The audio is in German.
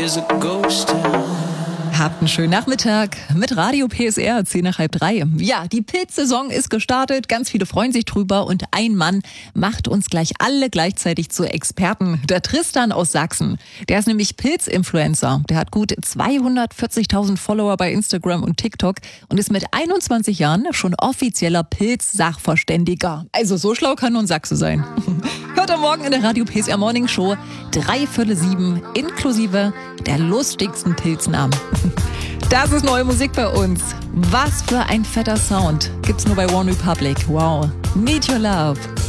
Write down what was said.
there's a ghost town. Habt einen schönen Nachmittag mit Radio PSR, 2:30. Ja, die Pilzsaison ist gestartet, ganz viele freuen sich drüber und ein Mann macht uns gleich alle gleichzeitig zu Experten. Der Tristan aus Sachsen, der ist nämlich Pilzinfluencer. Der hat gut 240.000 Follower bei Instagram und TikTok und ist mit 21 Jahren schon offizieller Pilz-Sachverständiger. Also so schlau kann nur ein Sachse sein. Hört am Morgen in der Radio PSR Morning Show 6:45 inklusive der lustigsten Pilznamen. Das ist neue Musik bei uns. Was für ein fetter Sound. Gibt's nur bei One Republic. Wow. Need Your Love.